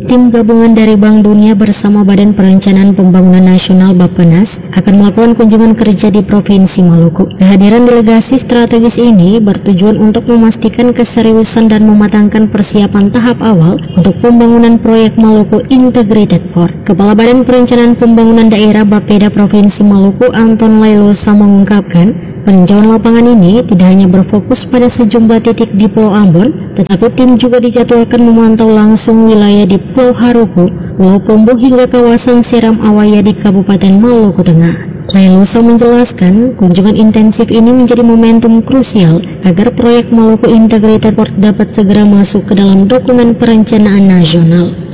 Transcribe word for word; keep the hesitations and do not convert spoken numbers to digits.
Tim gabungan dari Bank Dunia bersama Badan Perencanaan Pembangunan Nasional Bappenas akan melakukan kunjungan kerja di Provinsi Maluku. Kehadiran delegasi strategis ini bertujuan untuk memastikan keseriusan dan mematangkan persiapan tahap awal untuk pembangunan proyek Maluku Integrated Port. Kepala Badan Perencanaan Pembangunan Daerah Bapeda Provinsi Maluku, Anton Lailosa, mengungkapkan peninjauan lapangan ini tidak hanya berfokus pada sejumlah titik di Pulau Ambon, tetapi tim juga dijadwalkan memantau langsung wilayah di Pulau Haruku, Pulau Pombo hingga kawasan Seram Awaya di Kabupaten Maluku Tengah. Lailosa menjelaskan kunjungan intensif ini menjadi momentum krusial agar proyek Maluku Integrated Port dapat segera masuk ke dalam dokumen perencanaan nasional.